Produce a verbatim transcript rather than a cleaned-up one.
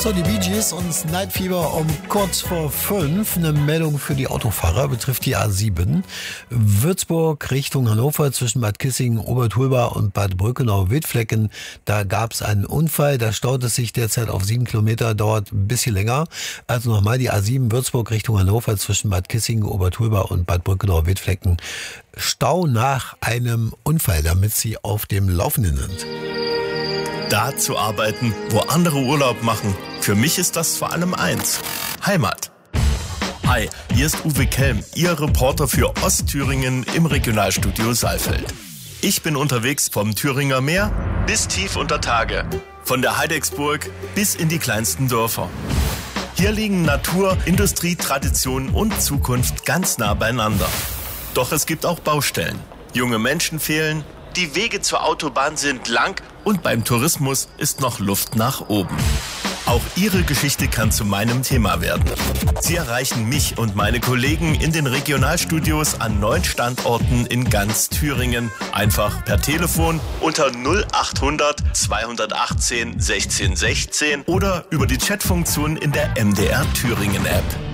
So, die Bee Gees und Night Fever um kurz vor fünf. Eine Meldung für die Autofahrer betrifft die A sieben. Würzburg Richtung Hannover zwischen Bad Kissingen, Obertulba und Bad Brückenau-Wittflecken. Da gab es einen Unfall. Da staut es sich derzeit auf sieben Kilometer, dauert ein bisschen länger. Also nochmal die A sieben Würzburg Richtung Hannover zwischen Bad Kissingen, Obertulba und Bad Brückenau-Wittflecken. Stau nach einem Unfall, damit Sie auf dem Laufenden sind. Da zu arbeiten, wo andere Urlaub machen, für mich ist das vor allem eins: Heimat. Hi, hier ist Uwe Kelm, Ihr Reporter für Ostthüringen im Regionalstudio Saalfeld. Ich bin unterwegs vom Thüringer Meer bis tief unter Tage, von der Heidecksburg bis in die kleinsten Dörfer. Hier liegen Natur, Industrie, Tradition und Zukunft ganz nah beieinander. Doch es gibt auch Baustellen. Junge Menschen fehlen, die Wege zur Autobahn sind lang und beim Tourismus ist noch Luft nach oben. Auch Ihre Geschichte kann zu meinem Thema werden. Sie erreichen mich und meine Kollegen in den Regionalstudios an neun Standorten in ganz Thüringen. Einfach per Telefon unter null achthundert zweihundertachtzehn sechzehn sechzehn oder über die Chatfunktion in der M D R Thüringen App.